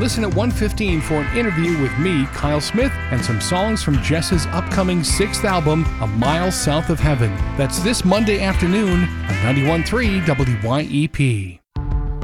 listen at 1:15 for an interview with me, Kyle Smith, and some songs from Jess's upcoming 6th album, A Mile South of Heaven. That's this Monday afternoon on 91.3 WYEP.